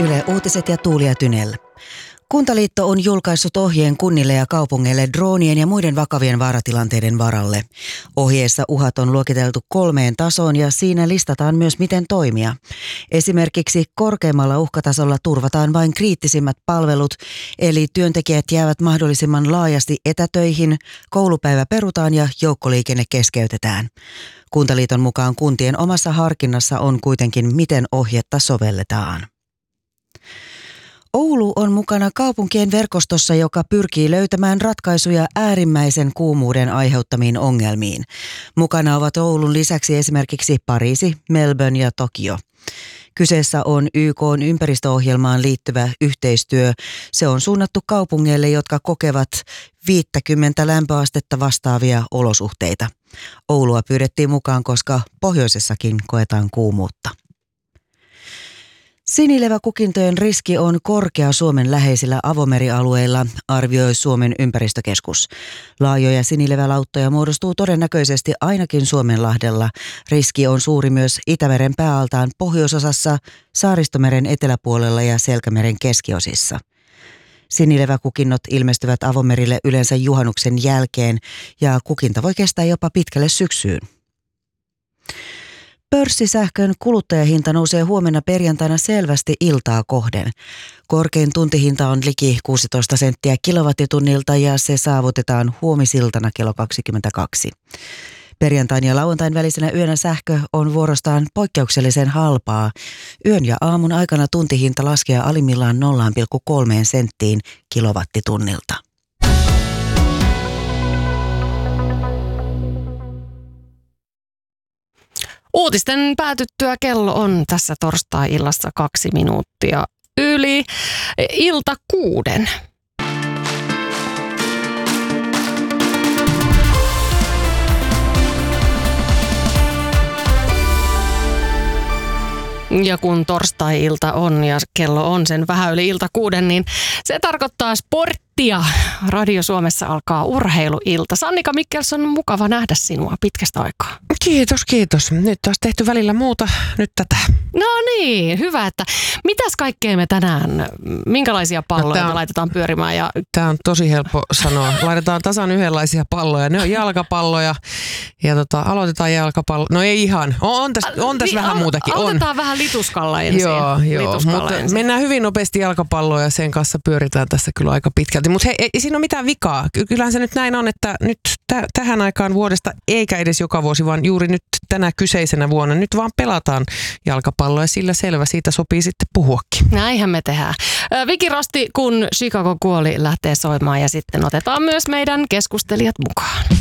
Yle Uutiset ja Tuulia Tynell. Kuntaliitto on julkaissut ohjeen kunnille ja kaupungeille droonien ja muiden vakavien vaaratilanteiden varalle. Ohjeessa uhat on luokiteltu 3 tasoon ja siinä listataan myös miten toimia. Esimerkiksi korkeammalla uhkatasolla turvataan vain kriittisimmät palvelut, eli työntekijät jäävät mahdollisimman laajasti etätöihin, koulupäivä perutaan ja joukkoliikenne keskeytetään. Kuntaliiton mukaan kuntien omassa harkinnassa on kuitenkin miten ohjetta sovelletaan. Oulu on mukana kaupunkien verkostossa, joka pyrkii löytämään ratkaisuja äärimmäisen kuumuuden aiheuttamiin ongelmiin. Mukana ovat Oulun lisäksi esimerkiksi Pariisi, Melbourne ja Tokio. Kyseessä on YK:n ympäristöohjelmaan liittyvä yhteistyö. Se on suunnattu kaupungeille, jotka kokevat 50 lämpöastetta vastaavia olosuhteita. Oulua pyydettiin mukaan, koska pohjoisessakin koetaan kuumuutta. Sinileväkukintojen riski on korkea Suomen läheisillä avomerialueilla, arvioi Suomen ympäristökeskus. Laajoja sinilevälauttoja muodostuu todennäköisesti ainakin Suomenlahdella. Riski on suuri myös Itämeren pääaltaan pohjoisosassa, Saaristomeren eteläpuolella ja Selkämeren keskiosissa. Sinileväkukinnot ilmestyvät avomerille yleensä juhannuksen jälkeen ja kukinta voi kestää jopa pitkälle syksyyn. Pörssisähkön kuluttajahinta nousee huomenna perjantaina selvästi iltaa kohden. Korkein tuntihinta on liki 16 senttiä kilowattitunnilta ja se saavutetaan huomisiltana kello 22. Perjantain ja lauantain välisenä yönä sähkö on vuorostaan poikkeuksellisen halpaa. Yön ja aamun aikana tuntihinta laskee alimmillaan 0,3 senttiin kilowattitunnilta. Uutisten päätyttyä kello on tässä torstai-illassa 2 minuuttia yli 6:00. Ja kun torstai-ilta on ja kello on sen vähän yli 6:00, niin se tarkoittaa sporttia. Radio Suomessa alkaa urheiluilta. Sannika Mikkelson, mukava nähdä sinua pitkästä aikaa. Kiitos. Nyt taas tehty välillä muuta, nyt tätä. No niin, hyvä, että mitäs kaikkea me tänään, minkälaisia palloja me laitetaan pyörimään? Tämä on tosi helppo sanoa. Laitetaan tasan yhdenlaisia palloja. Ne on jalkapalloja ja aloitetaan jalkapallo. No ei ihan, on tässä vähän muutakin. Aloitetaan vähän lituskalla ensin. Joo, mutta mennään hyvin nopeasti jalkapalloon ja sen kanssa pyöritään tässä kyllä aika pitkälti. Mutta ei siinä ole mitään vikaa. Kyllähän se nyt näin on, että nyt tähän aikaan vuodesta, eikä edes joka vuosi, vaan juuri nyt tänä kyseisenä vuonna, nyt vaan pelataan jalkapalloa ja sillä selvä, siitä sopii sitten puhuakin. Näinhän me tehdään. Viki Rosti, kun Chicago kuoli, lähtee soimaan ja sitten otetaan myös meidän keskustelijat mukaan.